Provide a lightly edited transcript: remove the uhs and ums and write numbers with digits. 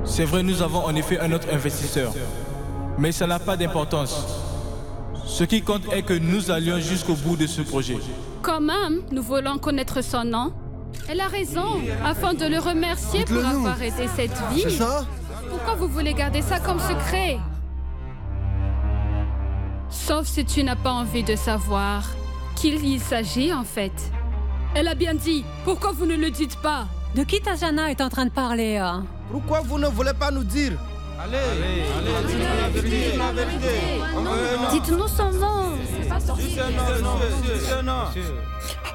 C'est vrai, nous avons en effet un autre investisseur. Mais ça n'a pas d'importance. Ce qui compte est que nous allions jusqu'au bout de ce projet. Quand même, nous voulons connaître son nom. Elle a raison, afin de le remercier pour avoir aidé cette vie. C'est ça? Pourquoi vous voulez garder ça comme secret? Sauf si tu n'as pas envie de savoir qu'il y s'agit en fait. Elle a bien dit, pourquoi vous ne le dites pas? De qui Tajana est en train de parler? Pourquoi vous ne voulez pas nous dire? Allez, la vérité. Dites-nous son nom.